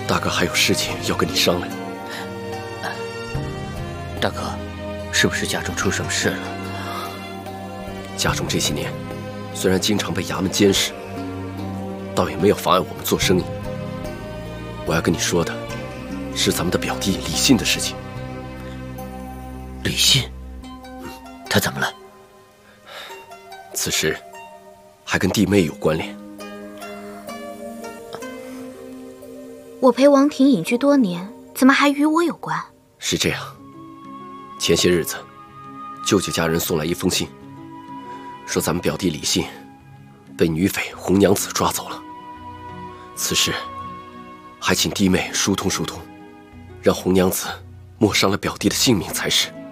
大哥还有事情要跟你商量。 大哥，是不是家中出什么事了？ 家中这些年虽然经常被衙门监视，倒也没有妨碍我们做生意。我要跟你说的是咱们的表弟李信的事情。 李信？他怎么了？ 此事还跟弟妹有关联。 我陪王庭隐居多年，怎么还与我有关？ 是这样，前些日子舅舅家人送来一封信，说咱们表弟李信被女匪红娘子抓走了。此事还请弟妹疏通疏通，让红娘子莫伤了表弟的性命才是。